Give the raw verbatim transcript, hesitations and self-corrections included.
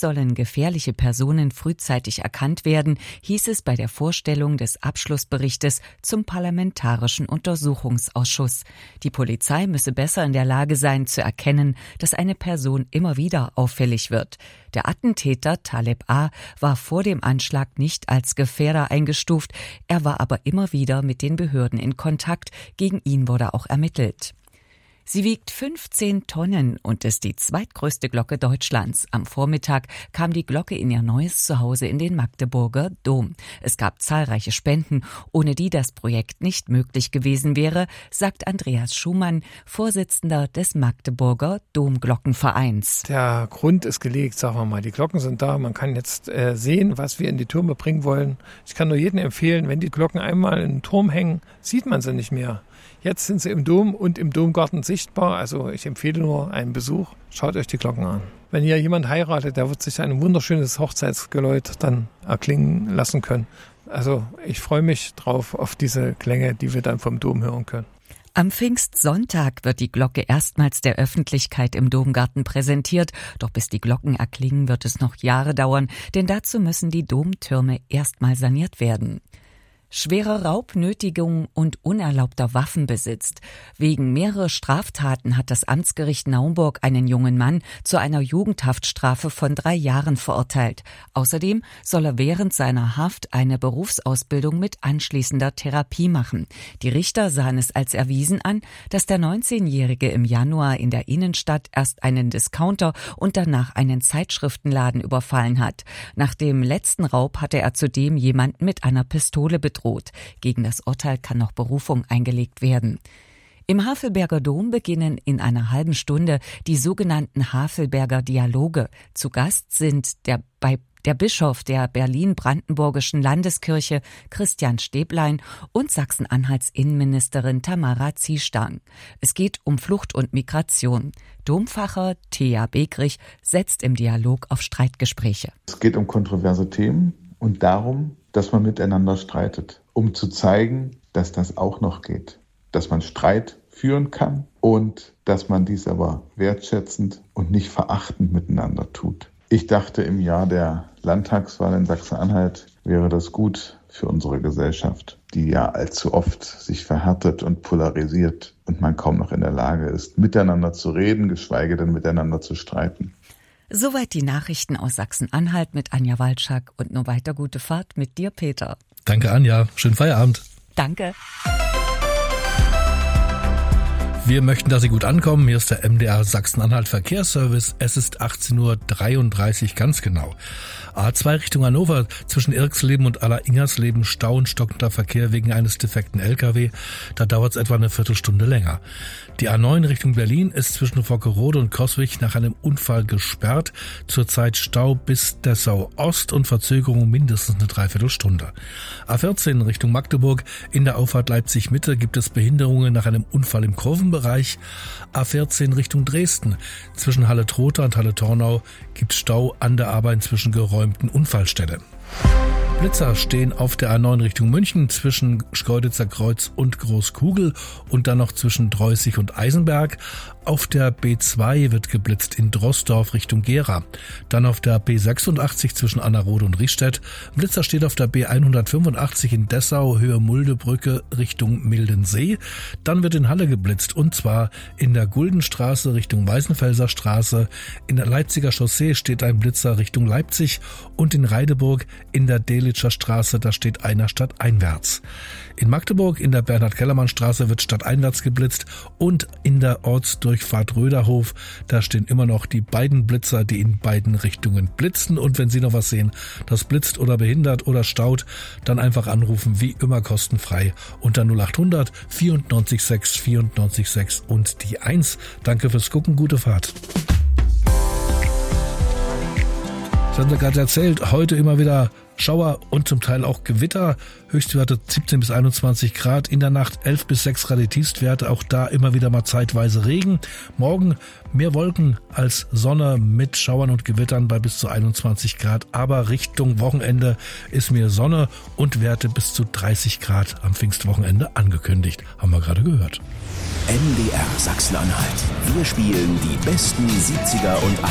sollen gefährliche Personen frühzeitig erkannt werden, hieß es bei der Vorstellung des Abschlussberichtes zum Parlamentarischen Untersuchungsausschuss. Die Polizei müsse besser in der Lage sein, zu erkennen, dass eine Person immer wieder auffällig wird. Der Attentäter Taleb A. war vor dem Anschlag nicht als Gefährder eingestuft, er war aber immer wieder mit den Behörden in Kontakt, gegen ihn wurde auch ermittelt. Sie wiegt fünfzehn Tonnen und ist die zweitgrößte Glocke Deutschlands. Am Vormittag kam die Glocke in ihr neues Zuhause in den Magdeburger Dom. Es gab zahlreiche Spenden, ohne die das Projekt nicht möglich gewesen wäre, sagt Andreas Schumann, Vorsitzender des Magdeburger Domglockenvereins. Der Grund ist gelegt, sagen wir mal. Die Glocken sind da. Man kann jetzt äh, sehen, was wir in die Türme bringen wollen. Ich kann nur jedem empfehlen, wenn die Glocken einmal in den Turm hängen, sieht man sie nicht mehr. Jetzt sind sie im Dom und im Domgarten sichtbar. Also ich empfehle nur einen Besuch. Schaut euch die Glocken an. Wenn hier jemand heiratet, der wird sich ein wunderschönes Hochzeitsgeläut dann erklingen lassen können. Also ich freue mich drauf auf diese Klänge, die wir dann vom Dom hören können. Am Pfingstsonntag wird die Glocke erstmals der Öffentlichkeit im Domgarten präsentiert. Doch bis die Glocken erklingen, wird es noch Jahre dauern, denn dazu müssen die Domtürme erstmal saniert werden. Schwere Raubnötigung und unerlaubter Waffenbesitz. Wegen mehrerer Straftaten hat das Amtsgericht Naumburg einen jungen Mann zu einer Jugendhaftstrafe von drei Jahren verurteilt. Außerdem soll er während seiner Haft eine Berufsausbildung mit anschließender Therapie machen. Die Richter sahen es als erwiesen an, dass der neunzehnjährige im Januar in der Innenstadt erst einen Discounter und danach einen Zeitschriftenladen überfallen hat. Nach dem letzten Raub hatte er zudem jemanden mit einer Pistole bedroht. Gegen das Urteil kann noch Berufung eingelegt werden. Im Havelberger Dom beginnen in einer halben Stunde die sogenannten Havelberger Dialoge. Zu Gast sind der bei der Bischof der Berlin-Brandenburgischen Landeskirche Christian Stäblein und Sachsen-Anhalts Innenministerin Tamara Ziestang. Es geht um Flucht und Migration. Dompfarrer Thea Begrich setzt im Dialog auf Streitgespräche. Es geht um kontroverse Themen und darum, dass man miteinander streitet, um zu zeigen, dass das auch noch geht, dass man Streit führen kann und dass man dies aber wertschätzend und nicht verachtend miteinander tut. Ich dachte, im Jahr der Landtagswahl in Sachsen-Anhalt wäre das gut für unsere Gesellschaft, die ja allzu oft sich verhärtet und polarisiert und man kaum noch in der Lage ist, miteinander zu reden, geschweige denn miteinander zu streiten. Soweit die Nachrichten aus Sachsen-Anhalt mit Anja Walczak und nur weiter gute Fahrt mit dir, Peter. Danke, Anja. Schönen Feierabend. Danke. Wir möchten, dass Sie gut ankommen. Hier ist der M D R Sachsen-Anhalt Verkehrsservice. Es ist achtzehn Uhr dreiunddreißig ganz genau. A zwei Richtung Hannover zwischen Irxleben und Aller-Ingersleben Stau und stockender Verkehr wegen eines defekten L K W. Da dauert es etwa eine Viertelstunde länger. Die A neun Richtung Berlin ist zwischen Vockerode und Coswig nach einem Unfall gesperrt. Zurzeit Stau bis Dessau Ost und Verzögerung mindestens eine Dreiviertelstunde. A vierzehn Richtung Magdeburg in der Auffahrt Leipzig Mitte gibt es Behinderungen nach einem Unfall im Kurvenbereich. A vierzehn Richtung Dresden zwischen Halle-Trotha und Halle-Tornau gibt Stau an der aber inzwischen geräumten Unfallstelle. Blitzer stehen auf der A neun Richtung München zwischen Schkeuditzer Kreuz und Großkugel und dann noch zwischen Dreußig und Eisenberg. Auf der B zwei wird geblitzt in Drossdorf Richtung Gera. Dann auf der B sechsundachtzig zwischen Annerode und Riestedt. Blitzer steht auf der B hundertfünfundachtzig in Dessau Höhe Muldebrücke Richtung Mildensee. Dann wird in Halle geblitzt und zwar in der Guldenstraße Richtung Weißenfelser Straße. In der Leipziger Chaussee steht ein Blitzer Richtung Leipzig und in Reideburg in der Delitzscher Straße, da steht einer stadteinwärts. In Magdeburg in der Bernhard-Kellermann-Straße wird stadteinwärts geblitzt und in der Ortsdurchfahrt Röderhof, da stehen immer noch die beiden Blitzer, die in beiden Richtungen blitzen. Und wenn Sie noch was sehen, das blitzt oder behindert oder staut, dann einfach anrufen, wie immer kostenfrei unter null achthundert vierundneunzig sechs vierundneunzig sechs und die eins. Danke fürs Gucken, gute Fahrt. Ich habe gerade erzählt, heute immer wieder Schauer und zum Teil auch Gewitter. Höchstwerte siebzehn bis einundzwanzig Grad. In der Nacht elf bis sechs Grad die Tiefstwerte. Auch da immer wieder mal zeitweise Regen. Morgen mehr Wolken als Sonne mit Schauern und Gewittern bei bis zu einundzwanzig Grad. Aber Richtung Wochenende ist mir Sonne und Werte bis zu dreißig Grad am Pfingstwochenende angekündigt. Haben wir gerade gehört. M D R Sachsen-Anhalt. Wir spielen die besten siebziger und